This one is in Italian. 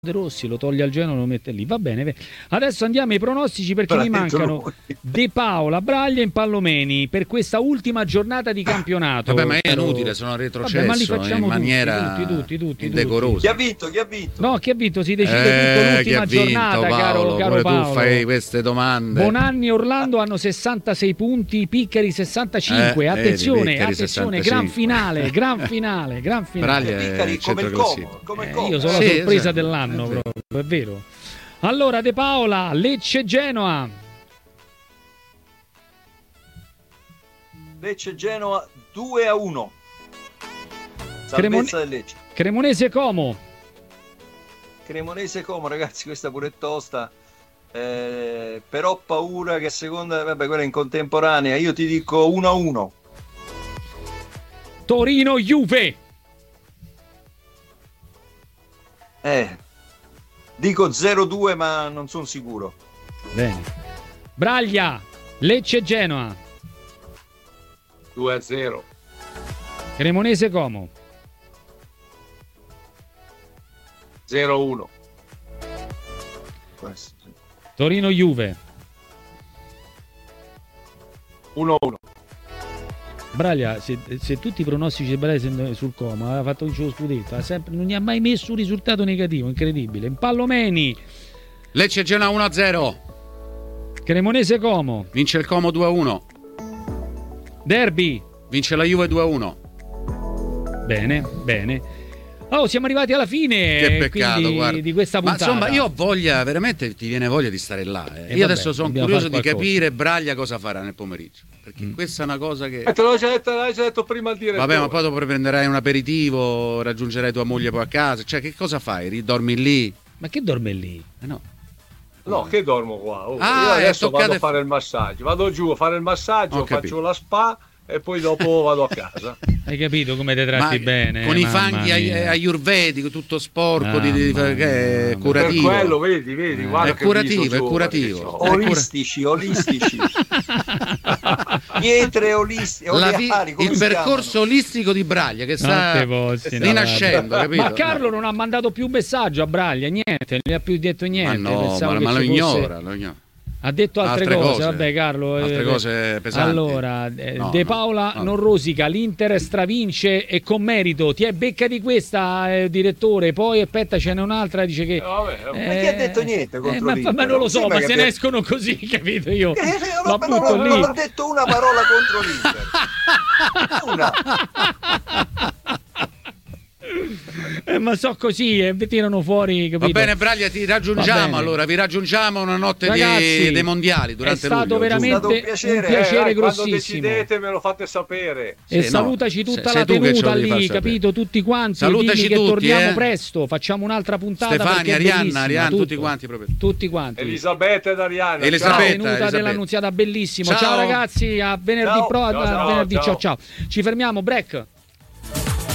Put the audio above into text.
De Rossi, lo toglie al Genoa, lo mette lì, va bene. Adesso andiamo ai pronostici perché mi mancano De Paola, Braglia e Impallomeni per questa ultima giornata di campionato. Vabbè, ma è inutile, sono retrocesso. Vabbè, ma li facciamo in maniera tutti. indecorosa. Chi ha vinto? Chi ha vinto? No, chi ha vinto? Si decide tutto l'ultima giornata, Paolo, caro Paolo. Tu fai queste domande. Bonanni e Orlando hanno 66 punti, Piccari 65. Attenzione, Piccari attenzione, 65. gran finale. Braglia Piccari come il Como, Io sono la sorpresa dell'anno, proprio, è vero. Allora, De Paola, Lecce-Genoa. Lecce-Genoa 2-1. Salvezza del Lecce. Cremonese-Como. Cremonese-Como, ragazzi, questa pure è tosta. Però ho paura che a seconda, vabbè, quella in contemporanea, io ti dico 1-1. Torino-Juve. Dico 0-2, ma non sono sicuro. Bene. Braglia, Lecce-Genoa. 2-0. Cremonese-Como. 0-1. Torino-Juve. 1-1. Braglia, se tutti i pronostici di Braglia sul Como aveva fatto vincere lo scudetto, non gli ha mai messo un risultato negativo, incredibile. Impallomeni. Lecce-Genoa 1-0. Cremonese-Como. Vince il Como 2-1. Derby. Vince la Juve 2-1. Bene. Oh, siamo arrivati alla fine. Che peccato, guarda. Di questa puntata. Ma insomma, io ho voglia, veramente ti viene voglia di stare là. Io vabbè, adesso sono curioso di capire Braglia cosa farà nel pomeriggio. Perché questa è una cosa che. Te l'ho già detto prima al direttore. Vabbè, ma poi dopo prenderai un aperitivo, raggiungerai tua moglie poi a casa. Cioè, che cosa fai? Dormi lì? Ma che dorme lì? No, che dormo qua. Io adesso vado a fare il massaggio. Vado giù a fare il massaggio, faccio la spa e poi dopo vado a casa. Hai capito come ti tratti bene? Con i fanghi ayurvedico, tutto sporco, che è curativo. Per quello, vedi, guarda, è curativo. Olistici. Pietre oleari, il percorso olistico di Braglia che sta rinascendo, capito? Ma Carlo non ha mandato più messaggio a Braglia, niente, non gli ha più detto niente. Ma lo ignora. Ha detto altre cose, vabbè Carlo. Altre cose pesanti. Allora, De Paola non rosica, l'Inter stravince e con merito. Ti è becca di questa, direttore. Poi aspetta, ce n'è un'altra, dice che... Ma chi ha detto niente contro l'Inter? Ma non lo so, ma se ne escono così, capito io? Non ho detto una parola contro l'Inter. Una. Ma so così, tirano fuori, capito? Va bene, Braglia, ti raggiungiamo allora, vi raggiungiamo una notte dei mondiali durante luglio. È stato veramente un piacere grossissimo. Quando decidete me lo fate sapere. E salutaci tutta la tenuta lì, capito? Tutti quanti. Salutaci tutti, torniamo presto, facciamo un'altra puntata. Stefania, Arianna, tutti quanti proprio. Tutti quanti. Elisabetta ed Arianna. La tenuta dell'Annunziata, bellissimo. Ciao ragazzi, a venerdì ciao. Ci fermiamo, break.